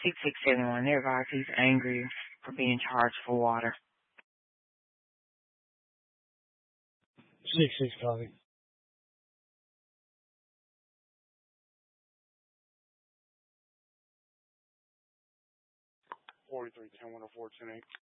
6671. They advise he's angry for being charged for water. 6-6 copy. 4310 104 10-8.